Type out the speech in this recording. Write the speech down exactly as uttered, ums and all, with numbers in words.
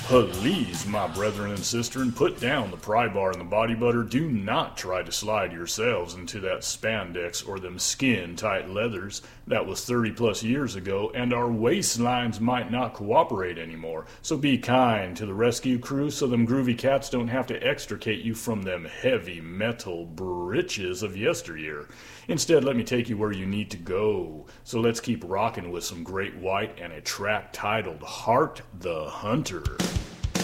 Please, my brethren and sistren, put down the pry bar and the body butter. Do not try to slide yourselves into that spandex or them skin-tight leathers. That was thirty plus years ago, and our waistlines might not cooperate anymore. So be kind to the rescue crew so them groovy cats don't have to extricate you from them heavy metal britches of yesteryear. Instead, let me take you where you need to go. So let's keep rocking with some Great White and a track titled Heart the Hunter.